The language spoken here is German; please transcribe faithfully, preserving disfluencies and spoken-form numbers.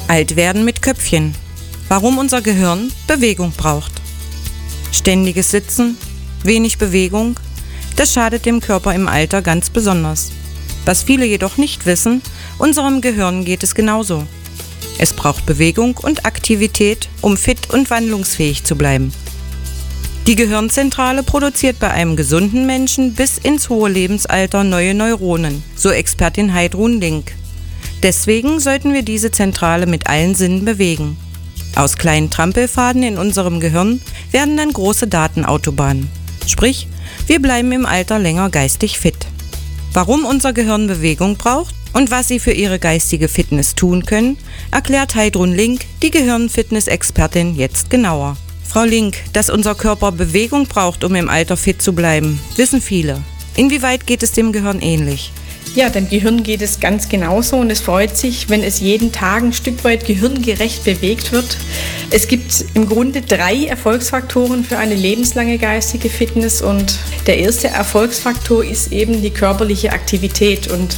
Alt werden mit Köpfchen. Warum unser Gehirn Bewegung braucht. Ständiges Sitzen, wenig Bewegung, das schadet dem Körper im Alter ganz besonders. Was viele jedoch nicht wissen, unserem Gehirn geht es genauso. Es braucht Bewegung und Aktivität, um fit und wandlungsfähig zu bleiben. Die Gehirnzentrale produziert bei einem gesunden Menschen bis ins hohe Lebensalter neue Neuronen, so Expertin Heidrun Link. Deswegen sollten wir diese Zentrale mit allen Sinnen bewegen. Aus kleinen Trampelfaden in unserem Gehirn werden dann große Datenautobahnen. Sprich, wir bleiben im Alter länger geistig fit. Warum unser Gehirn Bewegung braucht und was Sie für Ihre geistige Fitness tun können, erklärt Heidrun Link, die Gehirnfitness-Expertin, jetzt genauer. Frau Link, dass unser Körper Bewegung braucht, um im Alter fit zu bleiben, wissen viele. Inwieweit geht es dem Gehirn ähnlich? Ja, dem Gehirn geht es ganz genauso und es freut sich, wenn es jeden Tag ein Stück weit gehirngerecht bewegt wird. Es gibt im Grunde drei Erfolgsfaktoren für eine lebenslange geistige Fitness und der erste Erfolgsfaktor ist eben die körperliche Aktivität und